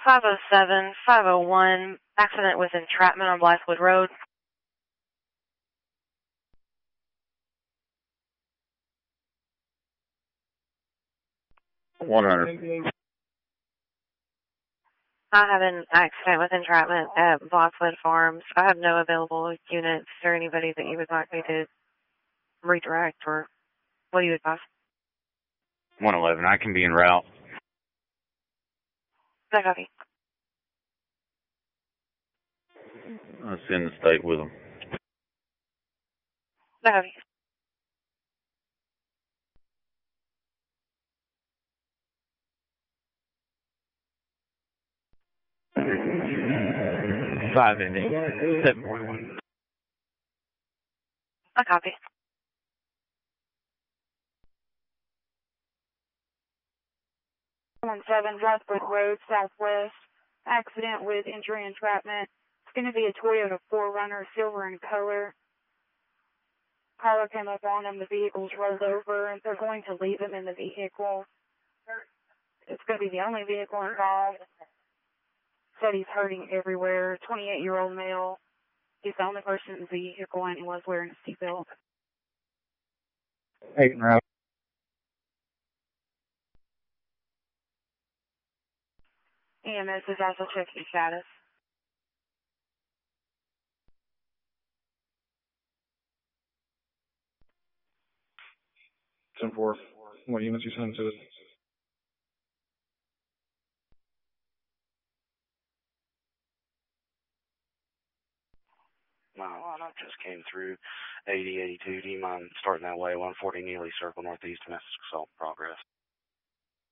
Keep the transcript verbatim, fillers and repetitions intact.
five oh seven, five oh one, accident with entrapment on Blythewood Road. one hundred. I have an accident with entrapment at Blythewood Farms. I have no available units or anybody that you would like me to redirect, or what do you advise? one eleven, I can be en route. No copy. I'll send the state with them. No copy. Five ending, seven point one. No copy. one seven, Blythewood Road, Southwest. Accident with injury entrapment. It's going to be a Toyota four runner, silver in color. Caller came up on him. The vehicle's rolled over, and they're going to leave him in the vehicle. It's going to be the only vehicle involved. Said he's hurting everywhere. twenty-eight-year-old male. He's the only person in the vehicle, and he was wearing a seatbelt. Eight en route. E M S is also checking status. ten four, what units you send to it? My lineup just came through. eighty, eighty-two, do you mind starting that way? one forty Neely Circle, northeast, domestic assault progress.